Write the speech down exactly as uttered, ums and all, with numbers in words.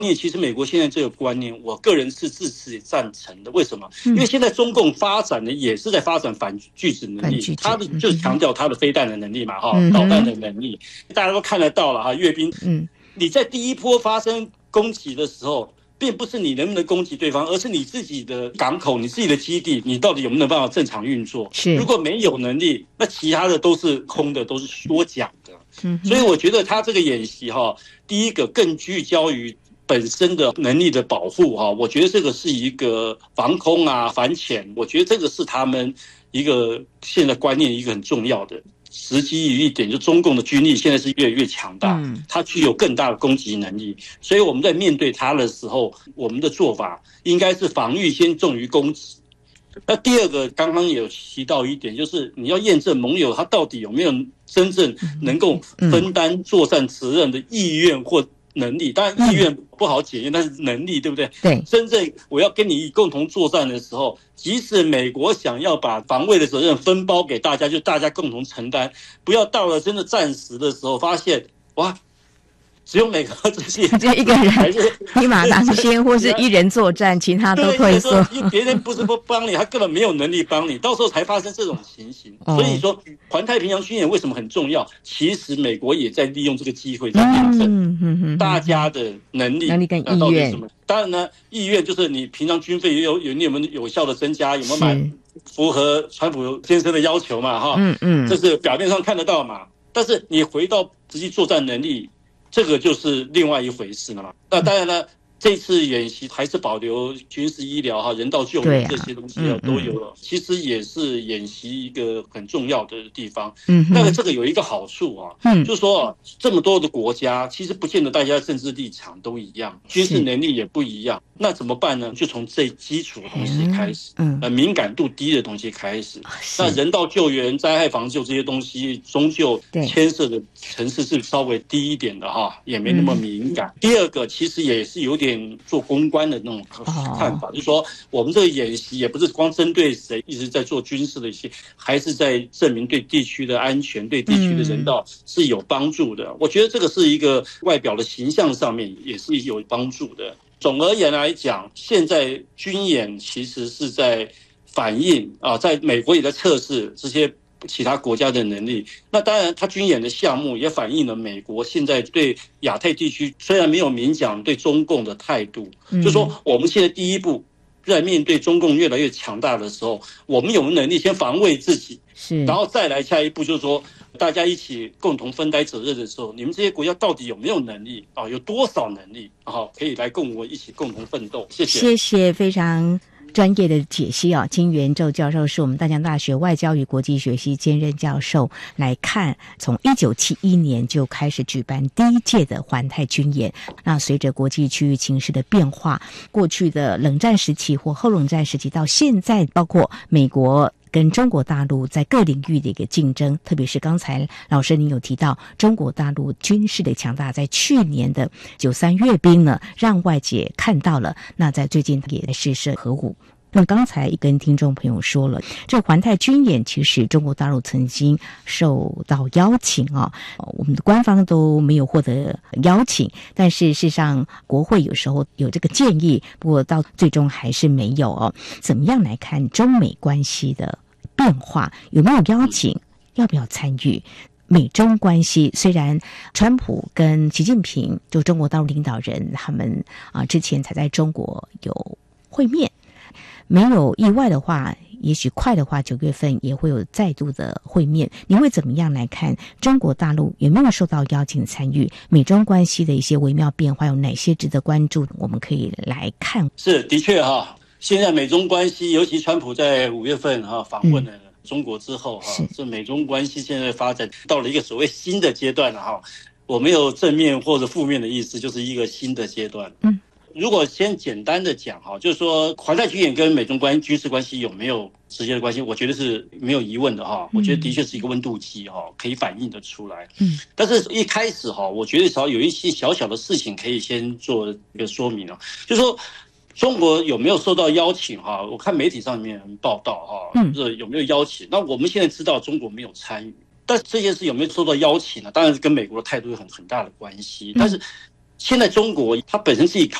念，其实美国现在这个观念，我个人是支持赞成的。为什么？因为现在中共发展的也是在发展反拒止能力，他的就是强调他的飞弹的能力嘛，哈、嗯，导弹的能力，大家都看得到了哈。阅兵，嗯，你在第一波发生攻击的时候，并不是你能不能攻击对方，而是你自己的港口、你自己的基地，你到底有没有办法正常运作？是，如果没有能力，那其他的都是空的，都是说讲的。嗯，所以我觉得他这个演习哈，第一个更聚焦于本身的能力的保护哈，我觉得这个是一个防空啊、反潜，我觉得这个是他们一个现在观念一个很重要的。实际于一点，就中共的军力现在是越来越强大，嗯，它具有更大的攻击能力，所以我们在面对它的时候，我们的做法应该是防御先重于攻击。那第二个，刚刚有提到一点，就是你要验证盟友他到底有没有真正能够分担作战责任的意愿或能力，当然意愿不好检验，但是能力对不对？对，真正我要跟你共同作战的时候，即使美国想要把防卫的责任分包给大家，就大家共同承担，不要到了真的战时的时候，发现哇，只有美国这些就一个人一马当先，或是一人作战，其他都退缩。 别人不是不帮你，他根本没有能力帮你，到时候才发生这种情形。哦、所以说，环太平洋军演为什么很重要？其实美国也在利用这个机会在验证大家的能力、 能力跟意愿。 当然呢，意愿就是你平常军费有有你有没有有效的增加，有没有满符合川普先生的要求嘛？哈，嗯嗯，这是表面上看得到嘛。但是你回到实际作战能力。这个就是另外一回事了嘛。那当然了，这次演习还是保留军事医疗哈、人道救援这些东西啊都有了、嗯嗯，其实也是演习一个很重要的地方。嗯，那个这个有一个好处啊，嗯，就是说这么多的国家，其实不见得大家政治立场都一样，军事能力也不一样。那怎么办呢？就从最基础的东西开始，嗯，呃，敏感度低的东西开始。那人道救援、灾害防救这些东西，终究牵涉的层次是稍微低一点的哈，也没那么敏感。嗯、第二个，其实也是有点做公关的那种看法，哦、就是说我们这个演习也不是光针对谁，一直在做军事的一些，还是在证明对地区的安全、对地区的人道是有帮助的。嗯、我觉得这个是一个外表的形象上面也是有帮助的。总而言来讲，现在军演其实是在反映啊，在美国也在测试这些其他国家的能力。那当然，它军演的项目也反映了美国现在对亚太地区虽然没有明讲对中共的态度，嗯、就是说我们现在第一步在面对中共越来越强大的时候，我们有没有能力先防卫自己，是，然后再来下一步就是说。大家一起共同分担责任的时候，你们这些国家到底有没有能力啊？有多少能力啊？可以来跟我一起共同奋斗。谢谢， 谢谢，非常专业的解析啊。金元宙教授是我们淡江大学外交与国际学系兼任教授。来看，从一九七一年就开始举办第一届的环太军演。那随着国际区域情势的变化，过去的冷战时期或后冷战时期到现在，包括美国。跟中国大陆在各领域的一个竞争，特别是刚才老师您有提到中国大陆军事的强大，在去年的九三阅兵呢，让外界看到了。那在最近也在试射核武。那刚才也跟听众朋友说了，这环太军演其实中国大陆曾经受到邀请啊，我们的官方都没有获得邀请，但是事实上国会有时候有这个建议，不过到最终还是没有哦。怎么样来看中美关系的变化？有没有邀请？要不要参与？美中关系虽然川普跟习近平就中国大陆领导人他们啊之前才在中国有会面。没有意外的话，也许快的话，九月份也会有再度的会面。你会怎么样来看中国大陆有没有受到邀请参与美中关系的一些微妙变化？有哪些值得关注？我们可以来看。 是，的确哈，现在美中关系，尤其川普在五月份哈访问了中国之后哈，这、嗯、美中关系现在发展到了一个所谓新的阶段了哈。我没有正面或者负面的意思，就是一个新的阶段。嗯。如果先简单的讲哈，就是说环太军演跟美中关军事关系有没有直接的关系？我觉得是没有疑问的哈。我觉得的确是一个温度计哈，可以反映得出来。嗯，但是一开始哈，我觉得少有一些小小的事情可以先做一个说明啊，就是说中国有没有受到邀请哈？我看媒体上面报道哈，嗯，就是有没有邀请？那我们现在知道中国没有参与，但是这件事有没有受到邀请呢？当然是跟美国的态度有很很大的关系，但是。 现在中国它本身自己